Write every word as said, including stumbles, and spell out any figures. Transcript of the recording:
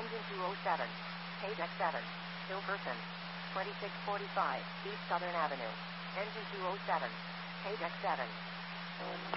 Engine two oh seven. Page X seven. Still person. twenty-six forty-five, East Southern Avenue. Engine two oh seven. Page X seven.